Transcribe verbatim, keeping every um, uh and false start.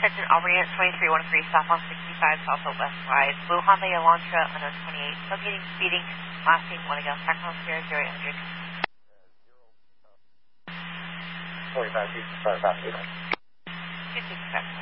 Attention, Albright twenty-three one three, stop on sixty-five, Southfield West Wide. Blue Honda Elantra, unknown twenty-eight, locating, speeding, last name, one ago, Sacramento Sierra zero eight hundred. forty-five, sorry, about two sixty-five.